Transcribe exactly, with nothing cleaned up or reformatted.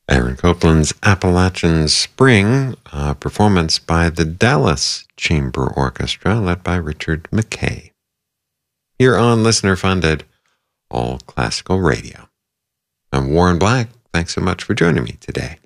Aaron Copland's Appalachian Spring, a performance by the Dallas Chamber Orchestra, led by Richard McKay. Here on listener-funded All Classical Radio. I'm Warren Black. Thanks so much for joining me today.